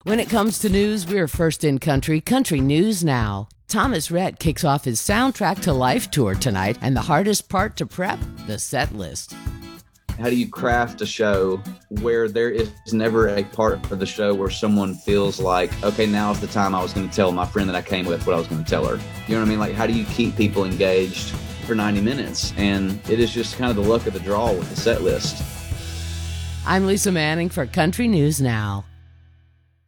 When it comes to news, we're first in country, Country News Now. Thomas Rhett kicks off his Soundtrack to Life tour tonight, and the hardest part to prep, the set list. How do you craft a show where there is never a part of the show where someone feels like, okay, now is the time I was going to tell my friend that I came with what I was going to tell her? You know what I mean? Like, how do you keep people engaged for 90 minutes? And it is just kind of the luck of the draw with the set list. I'm Lisa Manning for Country News Now.